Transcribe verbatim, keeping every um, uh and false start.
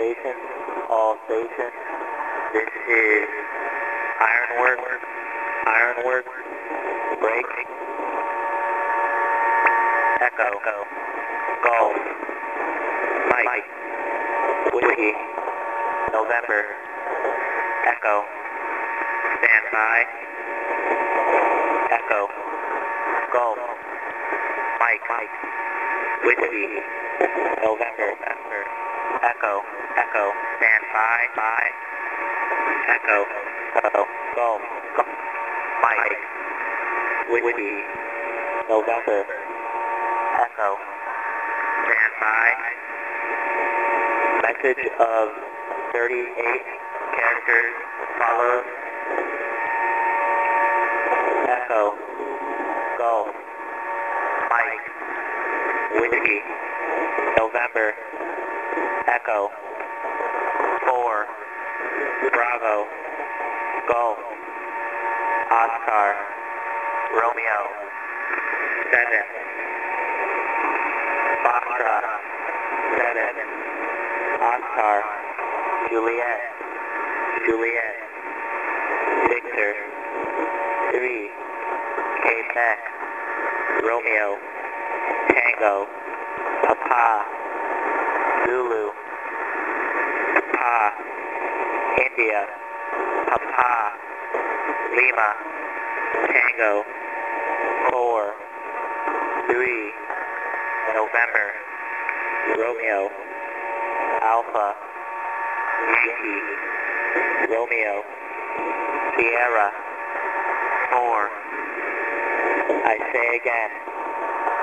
stations, all stations. This is Ironworks, Ironworks, break, Echo, Golf, Mike, Whiskey, November, Echo, stand by, Echo, Golf, Mike, Mike, Whiskey, November, November, Echo, Echo, stand by, by, Echo, Echo, Golf, Mike, Whiskey, November, Echo, stand by. Message of thirty-eight characters follows. Echo, Golf, Mike, Whiskey, November, Echo, four, Bravo, Golf, Oscar, Romeo, seven, Foxtrot, seven, Oscar, Juliet, Juliet, Victor, three, Quebec, Romeo, Tango, Papa, Zulu, Papa, India, Papa, Lima, Tango, four, three, November, Romeo, Alpha, Yankee, Romeo, Sierra, four, I say again,